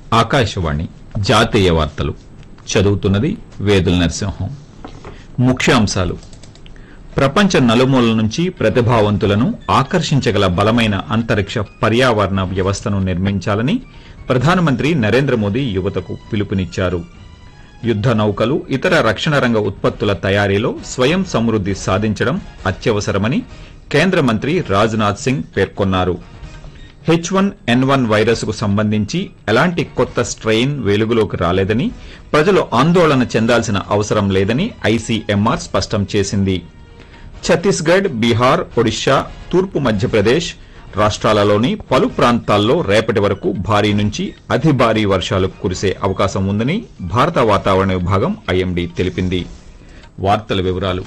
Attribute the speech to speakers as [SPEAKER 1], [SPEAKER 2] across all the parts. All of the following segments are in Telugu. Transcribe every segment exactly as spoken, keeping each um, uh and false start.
[SPEAKER 1] ఆకాశవాణి జాతీయ వార్తలు చదువుతున్నది వేదుల నరసింహం. ముఖ్యాంశాలు: ప్రపంచ నలుమూలల నుంచి ప్రతిభావంతులను ఆకర్షించగల బలమైన అంతరిక్ష పర్యావరణ వ్యవస్థను నిర్మించాలని ప్రధానమంత్రి నరేంద్ర మోదీ యువతకు పిలుపునిచ్చారు. యుద్ద నౌకలు, ఇతర రక్షణ రంగ ఉత్పత్తుల తయారీలో స్వయం సమృద్ది సాధించడం అత్యవసరమని కేంద్ర మంత్రి రాజ్నాథ్ సింగ్ పేర్కొన్నారు. హెచ్ వన్ ఎన్ వన్ వైరస్ కు సంబంధించి ఎలాంటి కొత్త స్ట్రెయిన్ వెలుగులోకి రాలేదని, ప్రజలు ఆందోళన చెందాల్సిన అవసరం లేదని ఐసీఎంఆర్ స్పష్టం చేసింది. ఛత్తీస్గఢ్, బీహార్, ఒడిశా, తూర్పు మధ్యప్రదేశ్ రాష్ట్రాలలోని పలు ప్రాంతాల్లో రేపటి వరకు భారీ నుంచి అతి భారీ వర్షాలు కురిసే అవకాశం ఉందని భారత వాతావరణ విభాగం ఐఎండీ తెలిపింది. వార్తల వివరాలు: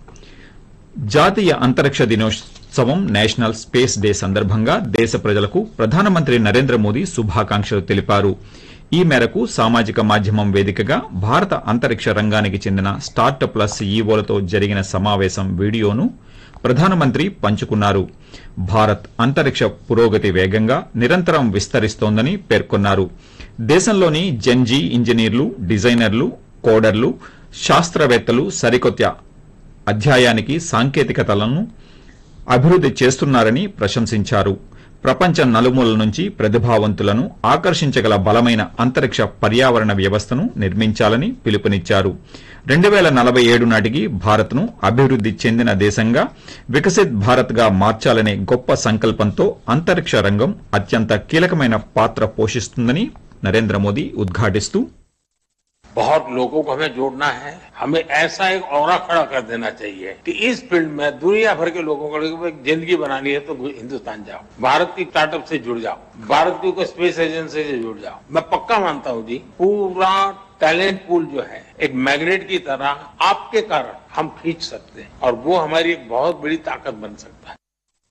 [SPEAKER 1] జాతీయ అంతరిక్ష దినోత్సవం నేషనల్ స్పేస్ డే సందర్భంగా దేశ ప్రజలకు ప్రధానమంత్రి నరేంద్ర మోదీ శుభాకాంక్షలు తెలిపారు. ఈ మేరకు సామాజిక మాధ్యమం వేదికగా భారత అంతరిక్ష రంగానికి చెందిన స్టార్టప్ల సీఈఓలతో జరిగిన సమావేశం వీడియోను ప్రధానమంత్రి పంచుకున్నారు. భారత్ అంతరిక్ష పురోగతి వేగంగా నిరంతరం విస్తరిస్తోందని పేర్కొన్నారు. దేశంలోని జెన్జీ ఇంజనీర్లు, డిజైనర్లు, కోడర్లు, శాస్త్రవేత్తలు సరికొత్త అధ్యాయానికి సాంకేతికతలను అభివృద్ది చేస్తున్నారని ప్రశంసించారు. ప్రపంచ నలుమూలల నుంచి ప్రతిభావంతులను ఆకర్షించగల బలమైన అంతరిక్ష పర్యావరణ వ్యవస్థను నిర్మించాలని పిలుపునిచ్చారు. రెండు పేల నలభై ఏడు నాటికి భారత్ను అభివృద్ది చెందిన దేశంగా, వికసిత్ భారత్ గా మార్చాలనే గొప్ప సంకల్పంతో అంతరిక్ష రంగం అత్యంత కీలకమైన పాత్ర పోషిస్తుందని నరేంద్ర మోదీ ఉద్ఘాటిస్తూ,
[SPEAKER 2] बहुत लोगों को हमें जोड़ना है। हमें ऐसा एक औरा खड़ा कर देना चाहिए कि इस फील्ड में दुनिया भर के लोगों को एक जिंदगी बनानी है तो हिंदुस्तान जाओ, भारत की स्टार्टअप से जुड़ जाओ, भारत की कोई स्पेस एजेंसी से जुड़ जाओ। मैं पक्का मानता हूँ जी, पूरा टैलेंट पूल जो है एक मैग्नेट की तरह आपके कारण हम खींच सकते हैं और वो हमारी एक बहुत बड़ी ताकत बन सकता है.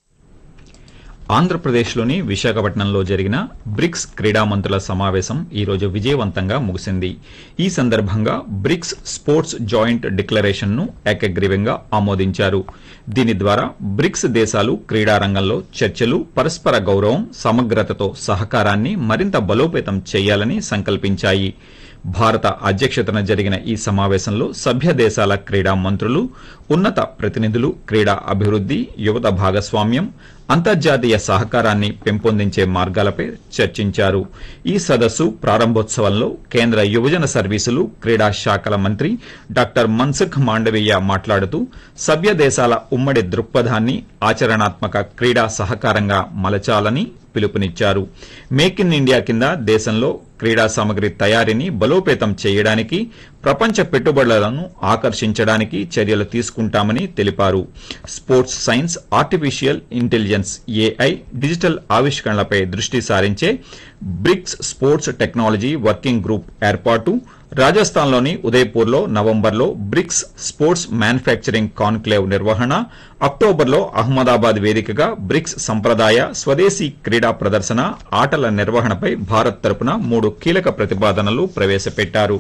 [SPEAKER 1] ఆంధ్రప్రదేశ్లోని విశాఖపట్నంలో జరిగిన బ్రిక్స్ క్రీడా మంత్రుల సమావేశం ఈ రోజు విజయవంతంగా ముగిసింది. ఈ సందర్భంగా బ్రిక్స్ స్పోర్ట్స్ జాయింట్ డిక్లరేషన్ ను ఏకగ్రీవంగా ఆమోదించారు. దీని ద్వారా బ్రిక్స్ దేశాలు క్రీడా రంగంలో చర్చలు, పరస్పర గౌరవం, సమగ్రతతో సహకారాన్ని మరింత బలోపేతం చేయాలని సంకల్పించాయి. భారత అధ్యక్షతన జరిగిన ఈ సమావేశంలో సభ్య దేశాల క్రీడా మంత్రులు, ఉన్నత ప్రతినిధులు క్రీడా అభివృద్ది, యువత భాగస్వామ్యం, అంతర్జాతీయ సహకారాన్ని పెంపొందించే మార్గాలపై చర్చించారు. ఈ సదస్సు ప్రారంభోత్సవంలో కేంద్ర యువజన సర్వీసులు, క్రీడా శాఖల మంత్రి డాక్టర్ మన్సుఖ్ మాండవీయ మాట్లాడుతూ, సభ్య దేశాల ఉమ్మడి దృక్పథాన్ని ఆచరణాత్మక క్రీడా సహకారంగా మలచాలని పిలుపునిచ్చారు. మేక్ ఇన్ ఇండియా కింద దేశంలో క్రీడా సామగ్రి తయారీని బలోపేతం చేయడానికి, ప్రపంచ పెట్టుబడులను ఆకర్షించడానికి చర్యలు తీసుకుంటామని తెలిపారు. Sports science, artificial intelligence, AI, digital ఆవిష్కరణలపై దృష్టి సారించే bricks sports technology working group ఏర్పాటు, రాజస్థాన్లోని ఉదయపూర్లో నవంబర్లో బ్రిక్స్ స్పోర్ట్స్ మ్యానుఫ్యాక్చరింగ్ కాన్క్లేవ్ నిర్వహణ, అక్టోబర్లో అహ్మదాబాద్ వేదికగా బ్రిక్స్ సంప్రదాయ స్వదేశీ క్రీడా ప్రదర్శన, ఆటల నిర్వహణపై భారత్ తరపున మూడు కీలక ప్రతిపాదనలు ప్రవేశపెట్టారు.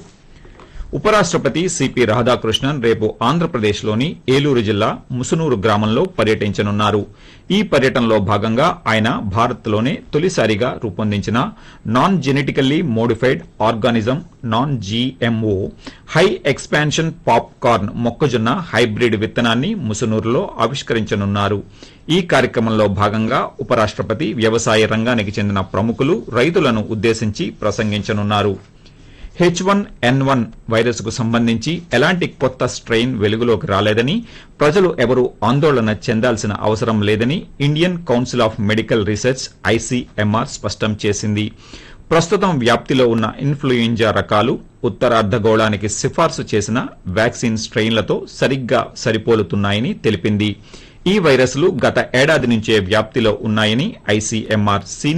[SPEAKER 1] ఉపరాష్టపతి సిపి రాధాకృష్ణన్ రేపు ఆంధ్రప్రదేశ్లోని ఏలూరు జిల్లా ముసునూరు గ్రామంలో పర్యటించనున్నారు. ఈ పర్యటనలో భాగంగా ఆయన భారత్లోనే తొలిసారిగా రూపొందించిన non genetically modified organism non GMO high expansion pop corn మొక్కజొన్న హైబ్రిడ్ విత్తనాన్ని ముసునూరులో ఆవిష్కరించనున్నారు. ఈ కార్యక్రమంలో భాగంగా ఉపరాష్టపతి వ్యవసాయ రంగానికి చెందిన ప్రముఖులు, రైతులను ఉద్దేశించి ప్రసంగించనున్నారు. హెచ్ వన్ ఎన్ వన్ వైరస్ కు సంబంధించి ఎలాంటి కొత్త స్ట్రెయిన్ వెలుగులోకి రాలేదని, ప్రజలు ఎవరూ ఆందోళన చెందాల్సిన అవసరం లేదని Indian council of medical research ICMR స్పష్టం చేసింది. ప్రస్తుతం వ్యాప్తిలో ఉన్న ఇన్ఫ్లుయెంజా రకాలు ఉత్తరార్ధగోళానికి సిఫార్సు చేసిన వ్యాక్సిన్ స్ట్రెయిన్లతో సరిగ్గా సరిపోలుతున్నాయని తెలిపింది. ఈ వైరస్లు గత ఏడాది నుంచే వ్యాప్తిలో ఉన్నాయని ఐసీఎంఆర్ సీనియర్